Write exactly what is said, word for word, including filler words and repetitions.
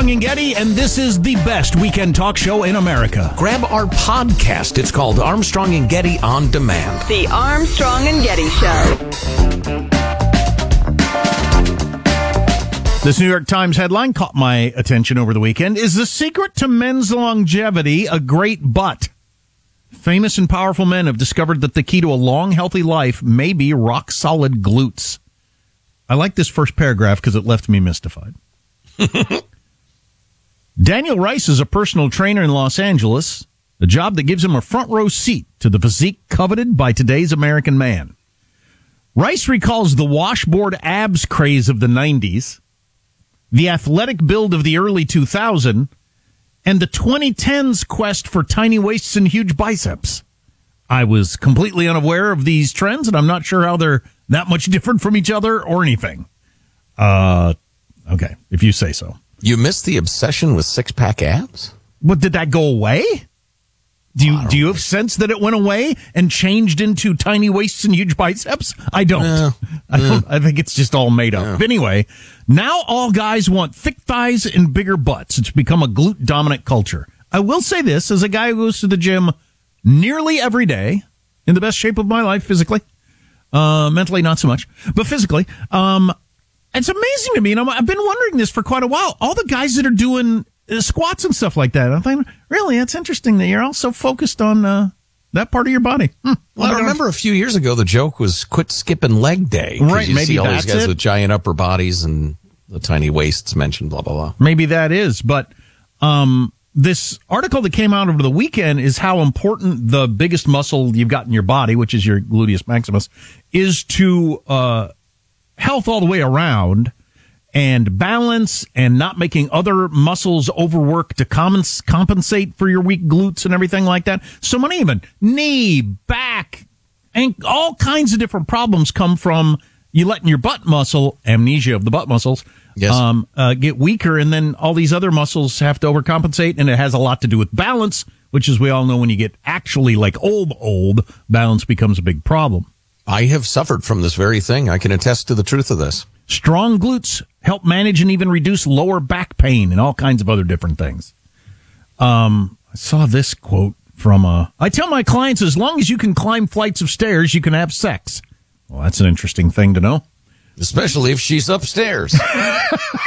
Armstrong and Getty, and this is the best weekend talk show in America. Grab our podcast. It's called Armstrong and Getty On Demand. The Armstrong and Getty Show. This New York Times headline caught my attention over the weekend. Is the secret to men's longevity a great butt? Famous and powerful men have discovered that the key to a long, healthy life may be rock-solid glutes. I like this first paragraph because it left me mystified. Daniel Rice is a personal trainer in Los Angeles, a job that gives him a front row seat to the physique coveted by today's American man. Rice recalls the washboard abs craze of the nineties, the athletic build of the early two thousands, and the twenty tens quest for tiny waists and huge biceps. I was completely unaware of these trends, and I'm not sure how they're that much different from each other or anything. Uh, okay, if you say so. You missed the obsession with six-pack abs? What, did that go away? Do you do you have sense that it went away and changed into tiny waists and huge biceps? I don't. Uh, I don't. I think it's just all made up. Yeah. But anyway, now all guys want thick thighs and bigger butts. It's become a glute-dominant culture. I will say this, as a guy who goes to the gym nearly every day, in the best shape of my life physically, uh, mentally not so much, but physically, um, it's amazing to me, and I'm, I've been wondering this for quite a while. All the guys that are doing uh, squats and stuff like that, I'm thinking, really, that's interesting that you're all so focused on uh, that part of your body. Hmm. Well, I remember a few years ago the joke was quit skipping leg day. 'Cause Right, you maybe see all that's these guys it. with giant upper bodies and the tiny waists mentioned, blah, blah, blah. Maybe that is, but um, this article that came out over the weekend is how important the biggest muscle you've got in your body, which is your gluteus maximus, is to uh, health all the way around, and balance, and not making other muscles overwork to compens- compensate for your weak glutes and everything like that. So many of them, knee, back, and all kinds of different problems come from you letting your butt muscle, amnesia of the butt muscles, Yes. um, uh, get weaker, and then all these other muscles have to overcompensate, and it has a lot to do with balance, which, as we all know, when you get actually like old, old, balance becomes a big problem. I have suffered from this very thing. I can attest to the truth of this. Strong glutes help manage and even reduce lower back pain and all kinds of other different things. Um, I saw this quote from, uh, I tell my clients, as long as you can climb flights of stairs, you can have sex. Well, that's an interesting thing to know. Especially if she's upstairs.